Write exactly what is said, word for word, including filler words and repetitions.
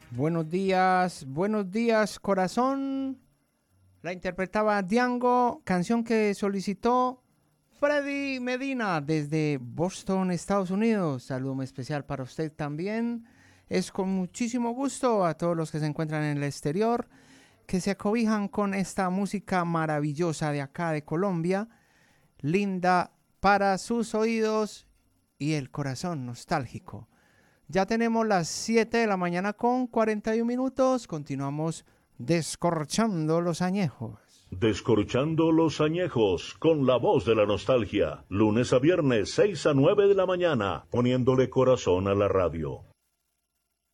Buenos días, buenos días, corazón. La interpretaba Django, canción que solicitó Freddy Medina desde Boston, Estados Unidos. Saludo muy especial para usted también. Es con muchísimo gusto a todos los que se encuentran en el exterior, que se acobijan con esta música maravillosa de acá de Colombia, linda para sus oídos y el corazón nostálgico. Ya tenemos las siete de la mañana con cuarenta y un minutos. Continuamos descorchando los añejos. Descorchando los añejos con la voz de la nostalgia. Lunes a viernes, seis a nueve de la mañana, poniéndole corazón a la radio.